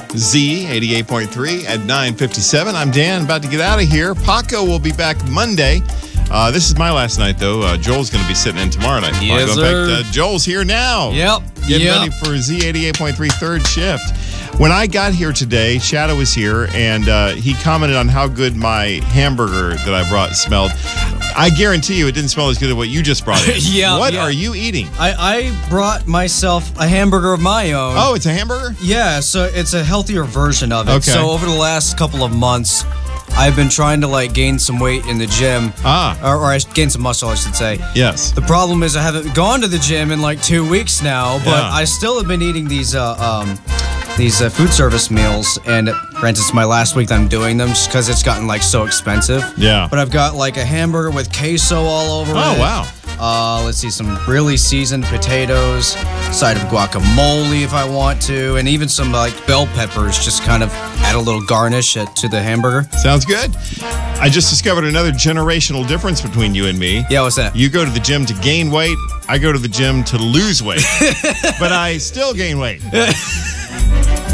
Z 88.3 at 9:57. I'm Dan, about to get out of here. Paco will be back Monday. This is my last night, though. Joel's going to be sitting in tomorrow night. Yes, Paco. In fact, Joel's here now. Yep. Getting ready for Z 88.3 third shift. When I got here today, Shadow was here, and he commented on how good my hamburger that I brought smelled. I guarantee you it didn't smell as good as what you just brought in. What are you eating? I brought myself a hamburger of my own. Oh, it's a hamburger? Yeah, so it's a healthier version of it. Okay. So over the last couple of months, I've been trying to gain some weight in the gym. Or I gain some muscle, I should say. Yes. The problem is I haven't gone to the gym in 2 weeks now, but I still have been eating these food service meals, and granted it's my last week that I'm doing them just because it's gotten so expensive. Yeah. But I've got a hamburger with queso all over it. Oh, wow. Let's see, some really seasoned potatoes, side of guacamole if I want to, and even some bell peppers, just kind of add a little garnish to the hamburger. Sounds good. I just discovered another generational difference between you and me. Yeah, what's that? You go to the gym to gain weight. I go to the gym to lose weight. But I still gain weight.